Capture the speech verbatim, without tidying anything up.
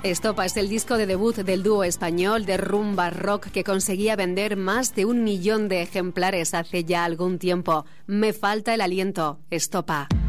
Estopa es el disco de debut del dúo español de rumba rock que conseguía vender más de un millón de ejemplares hace ya algún tiempo. Me falta el aliento. Estopa.